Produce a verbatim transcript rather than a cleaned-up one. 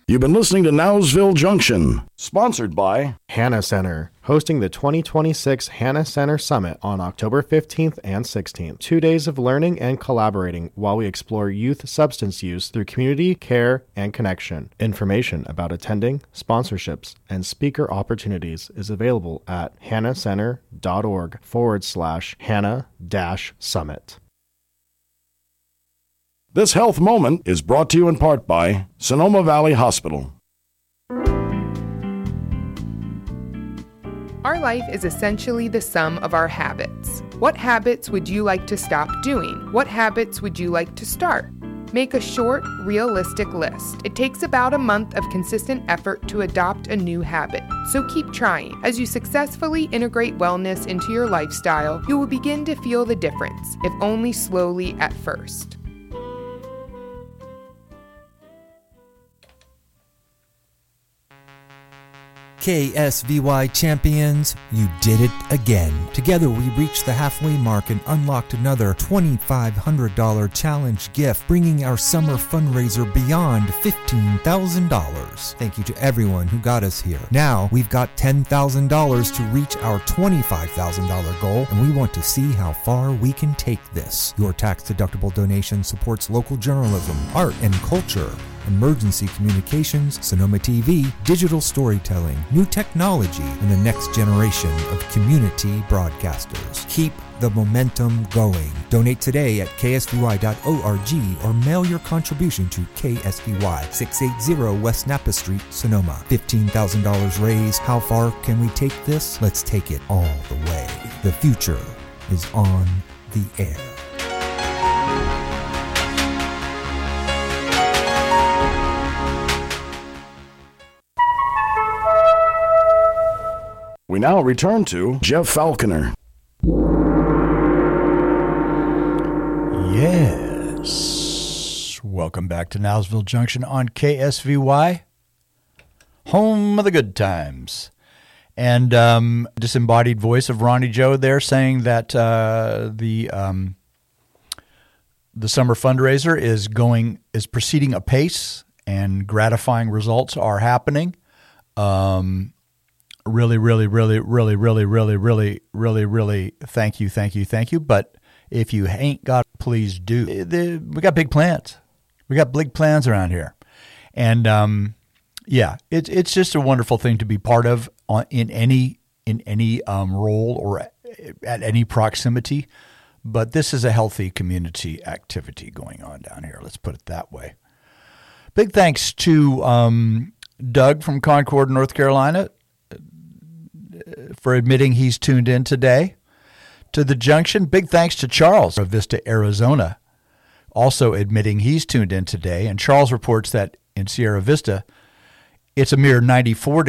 You've been listening to Nowsville Junction, sponsored by Hanna Center, hosting the twenty twenty-six Hanna Center Summit on October fifteenth and sixteenth. Two days of learning and collaborating while we explore youth substance use through community, care, and connection. Information about attending, sponsorships, and speaker opportunities is available at hannacenter.org forward slash Hanna dash Summit. This health moment is brought to you in part by Sonoma Valley Hospital. Our life is essentially the sum of our habits. What habits would you like to stop doing? What habits would you like to start? Make a short, realistic list. It takes about a month of consistent effort to adopt a new habit, so keep trying. As you successfully integrate wellness into your lifestyle, you will begin to feel the difference, if only slowly at first. K S V Y champions, you did it again. Together we reached the halfway mark and unlocked another twenty-five hundred dollars challenge gift, bringing our summer fundraiser beyond fifteen thousand dollars. Thank you to everyone who got us here. Now we've got ten thousand dollars to reach our twenty-five thousand dollars goal, and we want to see how far we can take this. Your tax-deductible donation supports local journalism, art and culture, emergency communications, Sonoma T V, digital storytelling, new technology, and the next generation of community broadcasters. Keep the momentum going. Donate today at k s v y dot org or mail your contribution to K S V Y, six eighty West Napa Street, Sonoma. fifteen thousand dollars raised. How far can we take this? Let's take it all the way. The future is on the air. We now return to Jeff Falconer. Yes. Welcome back to Nowsville Junction on K S V Y, home of the good times. And um, disembodied voice of Ronnie Joe there saying that uh, the um, the summer fundraiser is going is proceeding apace and gratifying results are happening. Um Really, really, really, really, really, really, really, really, really thank you, thank you, thank you. But if you ain't got, please do. We got big plans. We got big plans around here. And um, yeah, it's it's just a wonderful thing to be part of on, in any in any um, role or at any proximity. But this is a healthy community activity going on down here. Let's put it that way. Big thanks to um, Doug from Concord, North Carolina, for admitting he's tuned in today to the Junction. Big thanks to Charles of Vista, Arizona, also admitting he's tuned in today. And Charles reports that in Sierra Vista, it's a mere ninety-four